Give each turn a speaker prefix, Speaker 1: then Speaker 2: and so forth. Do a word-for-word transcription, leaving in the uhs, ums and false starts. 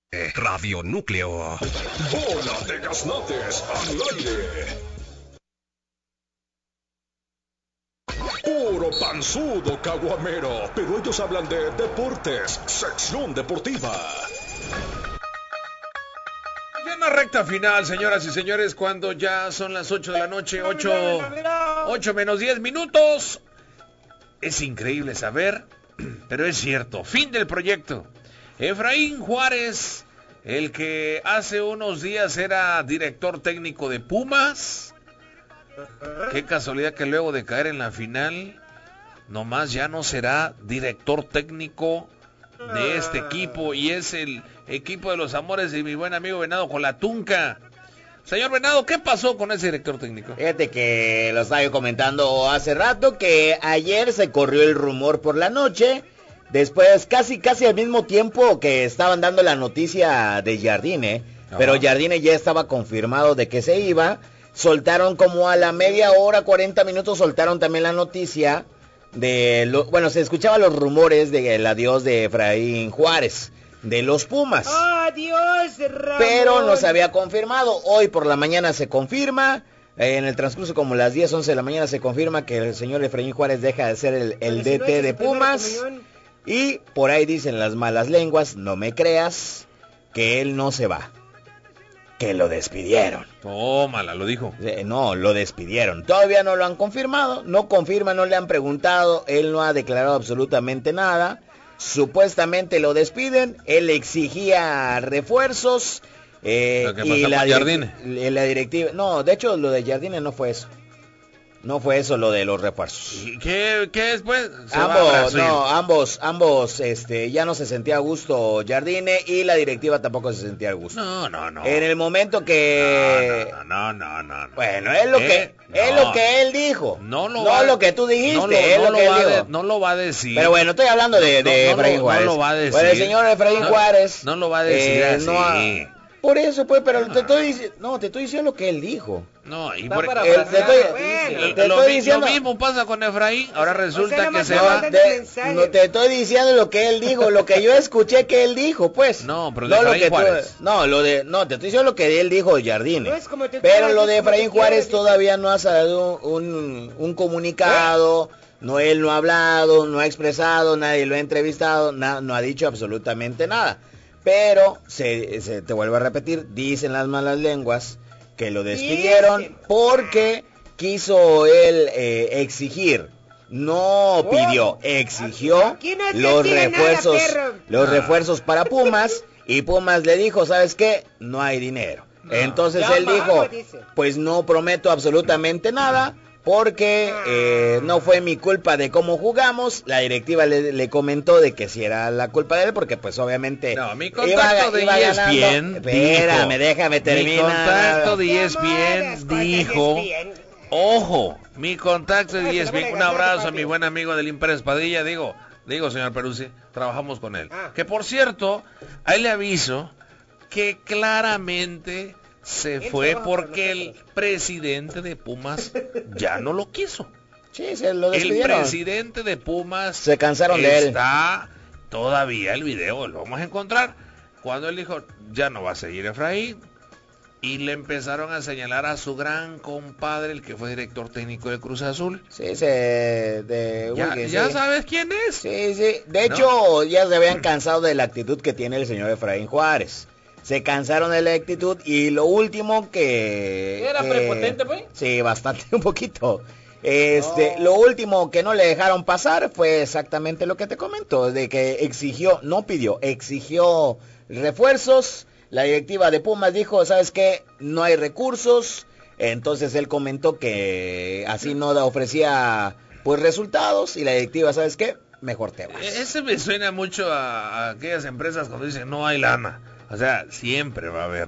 Speaker 1: Radio Núcleo.
Speaker 2: Bola de gaznates al aire. Puro panzudo caguamero, pero ellos hablan de deportes, sección deportiva.
Speaker 3: Ya en la recta final, señoras y señores, cuando ya son las ocho de la noche, ocho menos diez minutos. Es increíble saber, pero es cierto, fin del proyecto. Efraín Juárez, el que hace unos días era director técnico de Pumas. Qué casualidad que luego de caer en la final, nomás ya no será director técnico de este equipo, y es el equipo de los amores de mi buen amigo Venado Colatunca. Señor Venado, ¿qué pasó con ese director técnico?
Speaker 4: Fíjate que lo estaba yo comentando hace rato, que ayer se corrió el rumor por la noche, después casi casi al mismo tiempo que estaban dando la noticia de Jardine, Ajá. pero Jardine ya estaba confirmado de que se iba. Soltaron como a la media hora, cuarenta minutos, soltaron también la noticia de, lo, bueno, se escuchaban los rumores del adiós de Efraín Juárez, de los Pumas.
Speaker 5: ¡Adiós, Ramón!
Speaker 4: Pero no se había confirmado. Hoy por la mañana se confirma, eh, en el transcurso como las diez, once de la mañana se confirma que el señor Efraín Juárez deja de ser el, el D T si no de Pumas. Y por ahí dicen las malas lenguas, no me creas, que él no se va. Que lo despidieron.
Speaker 3: Tómala, lo dijo.
Speaker 4: No, lo despidieron. Todavía no lo han confirmado, no confirma, no le han preguntado, él no ha declarado absolutamente nada. Supuestamente lo despiden, él exigía refuerzos. Eh,
Speaker 3: lo que
Speaker 4: y
Speaker 3: pasó
Speaker 4: la,
Speaker 3: con Jardine.
Speaker 4: la directiva, no, de hecho lo de Jardine no fue eso. No fue eso lo de los refuerzos.
Speaker 3: ¿Y qué, qué después?
Speaker 4: Ambos, no, ambos, ambos, este, ya no se sentía a gusto Jardine y la directiva tampoco se sentía a gusto.
Speaker 3: No, no, no.
Speaker 4: En el momento que...
Speaker 3: No, no, no, no, no.
Speaker 4: Bueno, es lo
Speaker 3: ¿Eh?
Speaker 4: que,
Speaker 3: no.
Speaker 4: es lo que él dijo.
Speaker 3: No lo
Speaker 4: no
Speaker 3: va,
Speaker 4: lo que tú dijiste,
Speaker 3: no lo,
Speaker 4: es
Speaker 3: no
Speaker 4: lo
Speaker 3: lo
Speaker 4: que él
Speaker 3: va
Speaker 4: dijo.
Speaker 3: De, no lo va a decir.
Speaker 4: Pero bueno, estoy hablando de, de
Speaker 3: no, no,
Speaker 4: Efraín
Speaker 3: no,
Speaker 4: Juárez.
Speaker 3: No lo va a decir.
Speaker 4: Bueno, el señor Efraín
Speaker 3: no,
Speaker 4: Juárez.
Speaker 3: No lo va a decir
Speaker 4: eh,
Speaker 3: así.
Speaker 4: No ha... Por eso, pues, pero te estoy diciendo, no, te estoy diciendo lo que él dijo.
Speaker 3: No, y
Speaker 5: Va
Speaker 3: por
Speaker 5: para
Speaker 3: el,
Speaker 5: atrás,
Speaker 4: te estoy,
Speaker 5: bueno.
Speaker 4: te
Speaker 3: lo,
Speaker 4: estoy diciendo,
Speaker 3: lo mismo pasa con Efraín, ahora resulta
Speaker 5: o sea,
Speaker 3: que se
Speaker 5: no,
Speaker 3: va.
Speaker 4: de, no, te estoy diciendo lo que él dijo, lo que yo escuché que él dijo, pues.
Speaker 3: No, pero de
Speaker 4: no,
Speaker 3: Efraín
Speaker 4: lo que
Speaker 3: Juárez.
Speaker 4: Tú, no, lo de, no, te estoy diciendo lo que él dijo de Jardine.
Speaker 5: No es como te
Speaker 4: pero
Speaker 5: quieras,
Speaker 4: lo de
Speaker 5: es como
Speaker 4: Efraín
Speaker 5: te
Speaker 4: Juárez
Speaker 5: quieras,
Speaker 4: todavía no ha salido un, un comunicado, ¿Eh? no, él no ha hablado, no ha expresado, nadie lo ha entrevistado, na, no ha dicho absolutamente nada. Pero, se, se, te vuelvo a repetir, dicen las malas lenguas que lo despidieron porque quiso él eh, exigir, no pidió, exigió los refuerzos, los refuerzos para Pumas, y Pumas le dijo, ¿sabes qué? No hay dinero. Entonces él dijo, pues no prometo absolutamente nada, porque eh, no fue mi culpa de cómo jugamos. La directiva le, le comentó de que si era la culpa de él, porque pues obviamente
Speaker 3: no, mi contacto de E S P N
Speaker 4: espérame,
Speaker 3: dijo,
Speaker 4: déjame terminar.
Speaker 3: Mi contacto de E S P N dijo, ojo, mi contacto de E S P N, un abrazo a mi buen amigo del Imperio Espadilla, digo, digo señor Peruzzi, trabajamos con él. Que por cierto, ahí le aviso que claramente se fue porque el presidente de Pumas ya no lo quiso.
Speaker 4: Sí, se lo despidieron.
Speaker 3: El presidente de Pumas
Speaker 4: se cansaron de él.
Speaker 3: Está todavía el video, lo vamos a encontrar. Cuando él dijo, ya no va a seguir Efraín. Y le empezaron a señalar a su gran compadre, el que fue director técnico de Cruz Azul.
Speaker 4: Sí, se... De,
Speaker 3: ya
Speaker 4: Wilkie,
Speaker 3: ya
Speaker 4: sí.
Speaker 3: sabes quién es.
Speaker 4: Sí, sí. De
Speaker 3: ¿No?
Speaker 4: hecho, ya se habían cansado de la actitud que tiene el señor Efraín Juárez. Se cansaron de la actitud y lo último que...
Speaker 5: ¿Era
Speaker 4: que,
Speaker 5: prepotente, pues?
Speaker 4: Sí, bastante, un poquito. Este, oh. Lo último que no le dejaron pasar fue exactamente lo que te comento, de que exigió, no pidió, exigió refuerzos. La directiva de Pumas dijo, ¿sabes qué? No hay recursos. Entonces él comentó que así no ofrecía pues resultados y la directiva, ¿sabes qué? Mejor te vas.
Speaker 3: Ese me suena mucho a, a aquellas empresas cuando dicen no hay lana. O sea, siempre va a haber